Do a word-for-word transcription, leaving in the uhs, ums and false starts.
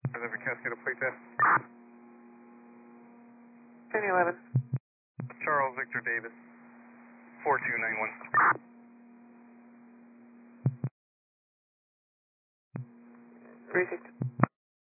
Every Cascade plate there. ten eleven. Charles Victor Davis, four two nine one. Perfect.